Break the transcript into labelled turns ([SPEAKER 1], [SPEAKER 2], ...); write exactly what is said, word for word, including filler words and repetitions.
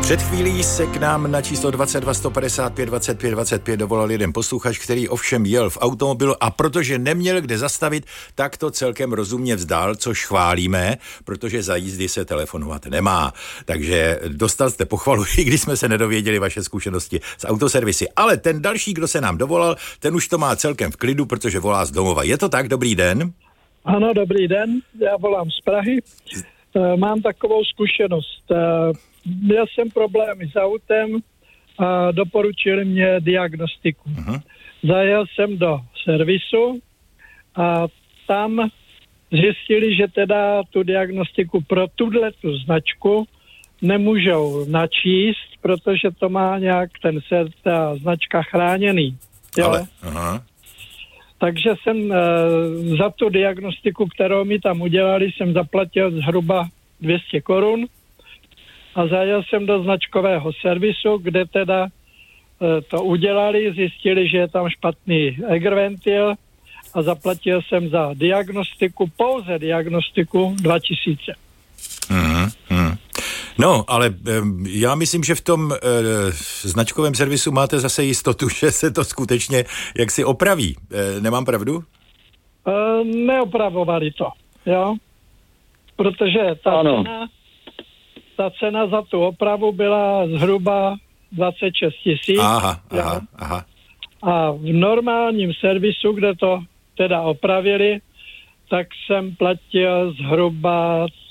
[SPEAKER 1] Před chvílí se k nám na číslo dvacet dva sto padesát pět dvacet pět dvacet pět dovolal jeden posluchač, který ovšem jel v automobilu a protože neměl kde zastavit, tak to celkem rozumně vzdál, což chválíme, protože za jízdy se telefonovat nemá. Takže dostal jste pochvalu, i když jsme se nedověděli vaše zkušenosti z autoservisy. Ale ten další, kdo se nám dovolal, ten už to má celkem v klidu, protože volá z domova. Je to tak? Dobrý den?
[SPEAKER 2] Ano, dobrý den. Já volám z Prahy. Mám takovou zkušenost. Měl jsem problémy s autem a doporučili mě diagnostiku. Uh-huh. Zajel jsem do servisu a tam zjistili, že teda tu diagnostiku pro tuhletu značku nemůžou načíst, protože to má nějak ten ta značka chráněný. Jo?
[SPEAKER 1] Ale, aha.
[SPEAKER 2] Takže jsem e, za tu diagnostiku, kterou mi tam udělali, jsem zaplatil zhruba dvě stě korun a zajel jsem do značkového servisu, kde teda e, to udělali, zjistili, že je tam špatný egerventil a zaplatil jsem za diagnostiku, pouze diagnostiku dva tisíce.
[SPEAKER 1] Hmm, hmm. No, ale e, já myslím, že v tom e, značkovém servisu máte zase jistotu, že se to skutečně jaksi opraví. E, nemám pravdu?
[SPEAKER 2] E, neopravovali to, jo. Protože ta cena, ta cena za tu opravu byla zhruba dvacet šest tisíc.
[SPEAKER 1] Aha, aha, aha.
[SPEAKER 2] A v normálním servisu, kde to teda opravili, tak jsem platil zhruba